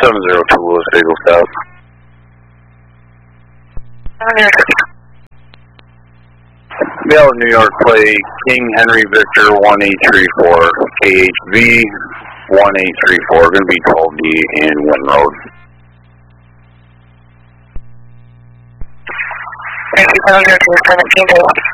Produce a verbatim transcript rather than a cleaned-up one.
seven zero two Louis Eagle South. Mail New York play King Henry Victor one eight three four, K H V one eight three four, going to be twelve D in Wynn Road. Thank you, seven zero two, seventeen days.